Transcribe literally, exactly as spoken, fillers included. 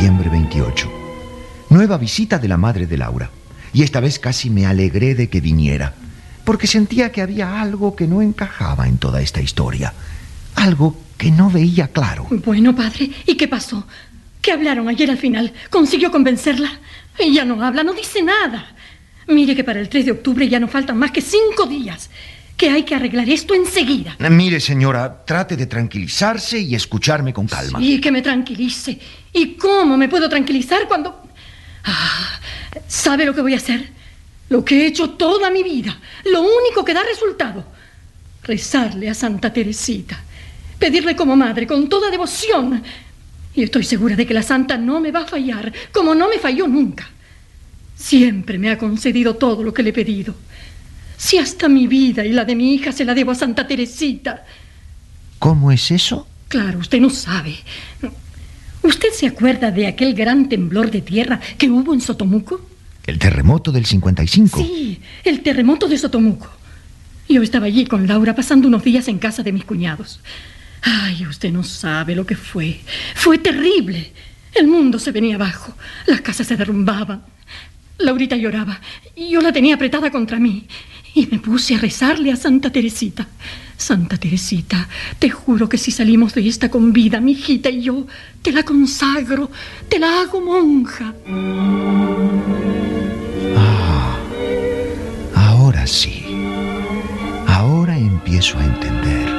septiembre veintiocho. Nueva visita de la madre de Laura. Y esta vez casi me alegré de que viniera, porque sentía que había algo que no encajaba en toda esta historia. Algo que no veía claro. Bueno, padre, ¿y qué pasó? ¿Qué hablaron ayer al final? ¿Consiguió convencerla? Ella no habla, no dice nada. Mire que para el tres de octubre ya no faltan más que cinco días. Que hay que arreglar esto enseguida. Mire, señora, trate de tranquilizarse y escucharme con calma. Sí, que me tranquilice. ¿Y cómo me puedo tranquilizar cuando...? Ah, ¿sabe lo que voy a hacer? Lo que he hecho toda mi vida. Lo único que da resultado. Rezarle a Santa Teresita. Pedirle como madre, con toda devoción. Y estoy segura de que la santa no me va a fallar, como no me falló nunca. Siempre me ha concedido todo lo que le he pedido. Si hasta mi vida y la de mi hija se la debo a Santa Teresita. ¿Cómo es eso? Claro, usted no sabe. ¿Usted se acuerda de aquel gran temblor de tierra que hubo en Sotomuco? ¿El terremoto del cincuenta y cinco? Sí, el terremoto de Sotomuco. Yo estaba allí con Laura pasando unos días en casa de mis cuñados. Ay, usted no sabe lo que fue. Fue terrible. El mundo se venía abajo. Las casas se derrumbaban. Laurita lloraba. Yo la tenía apretada contra mí. Y me puse a rezarle a Santa Teresita. Santa Teresita, te juro que si salimos de esta con vida, mi hijita y yo, te la consagro, te la hago monja. Ah, ahora sí. Ahora empiezo a entender.